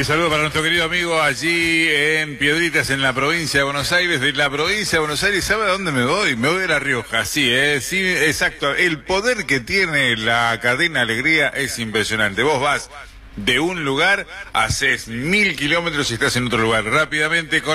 Un saludo para nuestro querido amigo allí en Piedritas, en la provincia de Buenos Aires. De la provincia de Buenos Aires, ¿sabe a dónde me voy? Me voy a La Rioja, sí, exacto. El poder que tiene la cadena Alegría es impresionante. Vos vas de un lugar, haces 1000 kilómetros y estás en otro lugar rápidamente.